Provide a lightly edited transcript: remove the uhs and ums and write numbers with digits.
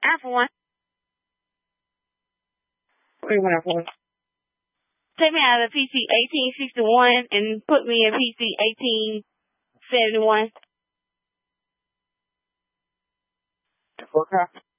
Alpha 1. What do you want, Alpha 1? Take me out of PC 1861 and put me in PC 1871. Forecast?